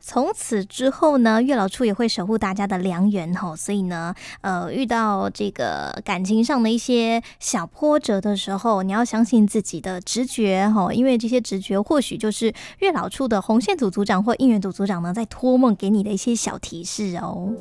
从此之后呢，月老处也会守护大家的良缘吼，所以呢，遇到这个感情上的一些小波折的时候，你要相信自己的直觉吼，因为这些直觉或许就是月老处的红线组组长或姻缘组组长呢，在托梦给你的一些小提示哦。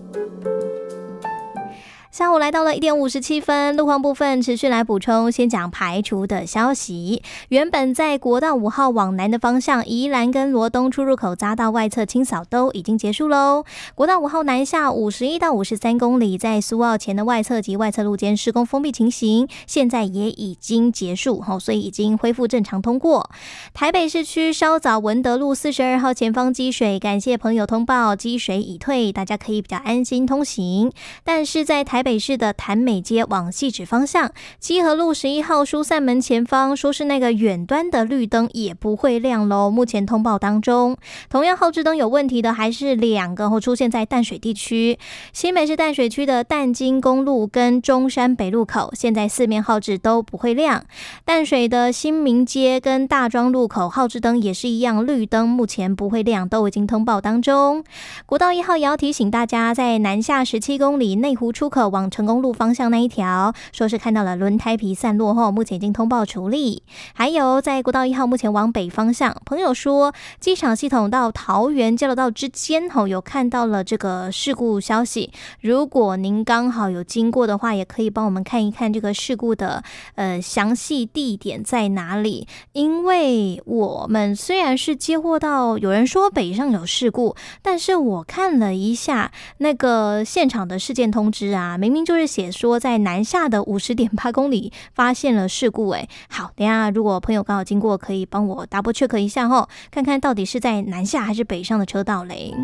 下午来到了1点57分，路况部分持续来补充，先讲排除的消息。原本在国道5号往南的方向，宜兰跟罗东出入口匝道外侧清扫都已经结束喽。国道5号南下51到53公里，在苏澳前的外侧及外侧路间施工封闭情形，现在也已经结束，所以已经恢复正常通过。台北市区稍早文德路42号前方积水，感谢朋友通报，积水已退，大家可以比较安心通行。但是在台北市的潭美街往汐止方向，基河路11号疏散门前方，说是那个远端的绿灯也不会亮咯，目前通报当中。同样后置灯有问题的还是2个，出现在淡水地区，新北市淡水区的淡金公路跟中山北路口，现在4面后置都不会亮。淡水的新民街跟大庄路口后置灯也是一样，绿灯目前不会亮，都已经通报当中。国道1号也要提醒大家，在南下17公里内湖出口往成功路方向那一条，说是看到了轮胎皮散落后，目前已经通报处理。还有在国道1号目前往北方向，朋友说机场系统到桃园交流道之间有看到了这个事故消息，如果您刚好有经过的话，也可以帮我们看一看这个事故的详细地点在哪里。因为我们虽然是接获到有人说北上有事故，但是我看了一下那个现场的事件通知啊，明明就是写说在南下的50.8公里发现了事故。好，等一下如果朋友刚好经过，可以帮我 double check 一下看看到底是在南下还是北上的车道嘞。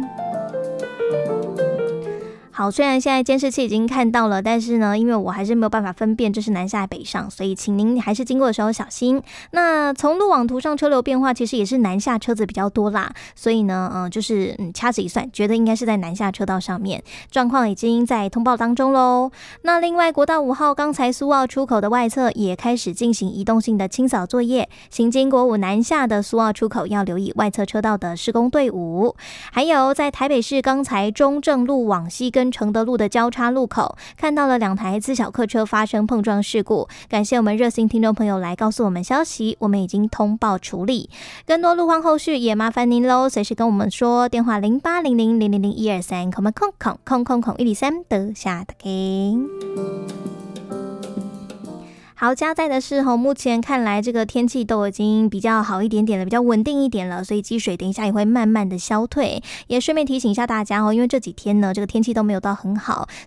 好，虽然现在监视器已经看到了，但是呢，因为我还是没有办法分辨这是南下北上，所以请您还是经过的时候小心。那从路网图上车流变化，其实也是南下车子比较多啦，所以呢，就是掐指一算，觉得应该是在南下车道上面，状况已经在通报当中咯。那另外，国道5号刚才苏澳出口的外侧也开始进行移动性的清扫作业，行经国5南下的苏澳出口要留意外侧车道的施工队伍。还有在台北市刚才中正路往西跟承德路的交叉路口，看到了2台自小客车发生碰撞事故，感谢我们热心听众朋友来告诉我们消息，我们已经通报处理。更多路况后续也麻烦您咯，随时跟我们说，电话0800000123，空103的下打给。好，加载的是目前看来这个天气都已经比较好一点点了，比较稳定一点了，所以积水等一下也会慢慢的消退。也顺便提醒一下大家因为这几天呢这个天气都没有到很好，